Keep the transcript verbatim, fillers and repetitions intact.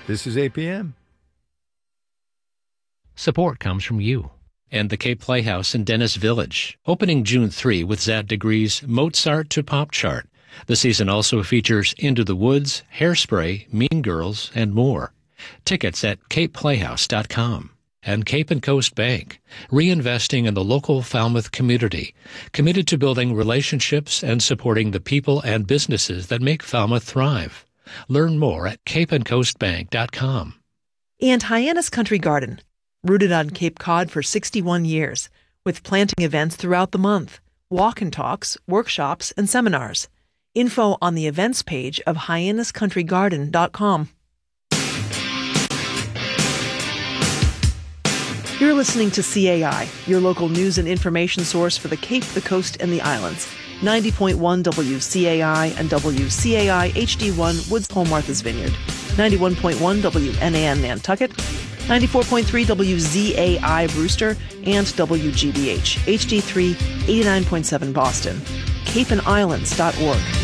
This is A P M. Support comes from you and the Cape Playhouse in Dennis Village, opening June third with Zad Degree's Mozart to Pop chart. The season also features Into the Woods, Hairspray, Mean Girls, and more. Tickets at cape playhouse dot com. And Cape and Coast Bank, reinvesting in the local Falmouth community, committed to building relationships and supporting the people and businesses that make Falmouth thrive. Learn more at cape and coast bank dot com. And Hyannis Country Garden, rooted on Cape Cod for sixty-one years, with planting events throughout the month, walk and talks, workshops, and seminars. Info on the events page of hyannis country garden dot com. You're listening to C A I, your local news and information source for the Cape, the Coast, and the Islands. ninety point one W C A I and W C A I H D one Woods Hole Martha's Vineyard. ninety-one point one W N A N Nantucket. ninety-four point three W Z A I Brewster. And W G B H H D three eighty-nine point seven Boston. cape and islands dot org.